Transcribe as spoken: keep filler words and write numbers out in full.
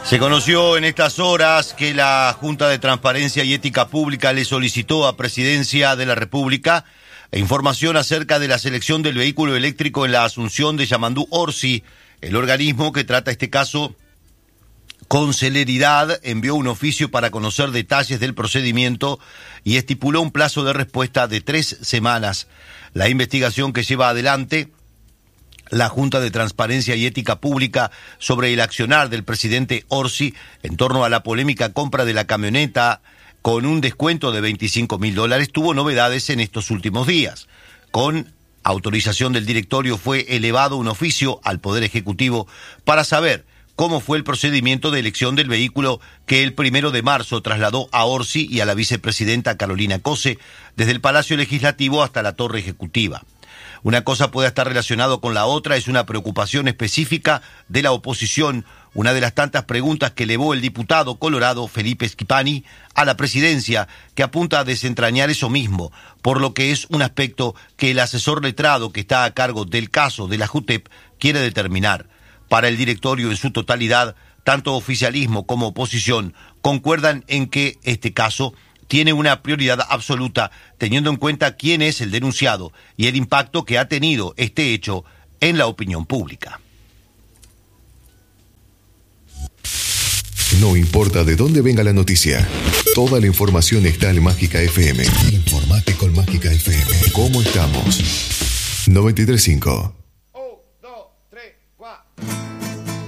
Se conoció en estas horas que la Junta de Transparencia y Ética Pública le solicitó a Presidencia de la República información acerca de la selección del vehículo eléctrico en la Asunción de Yamandú Orsi. El organismo que trata este caso con celeridad envió un oficio para conocer detalles del procedimiento y estipuló un plazo de respuesta de tres semanas. La investigación que lleva adelante la Junta de Transparencia y Ética Pública sobre el accionar del presidente Orsi en torno a la polémica compra de la camioneta con un descuento de veinticinco mil dólares tuvo novedades en estos últimos días. Con autorización del directorio fue elevado un oficio al Poder Ejecutivo para saber cómo fue el procedimiento de elección del vehículo que el primero de marzo trasladó a Orsi y a la vicepresidenta Carolina Cose desde el Palacio Legislativo hasta la Torre Ejecutiva. Una cosa puede estar relacionado con la otra, es una preocupación específica de la oposición, una de las tantas preguntas que elevó el diputado colorado Felipe Schipani a la presidencia, que apunta a desentrañar eso mismo, por lo que es un aspecto que el asesor letrado que está a cargo del caso de la JUTEP quiere determinar. Para el directorio en su totalidad, tanto oficialismo como oposición concuerdan en que este caso tiene una prioridad absoluta, teniendo en cuenta quién es el denunciado y el impacto que ha tenido este hecho en la opinión pública. No importa de dónde venga la noticia, toda la información está en Mágica F M. Informate con Mágica F M. ¿Cómo estamos? noventa y tres punto cinco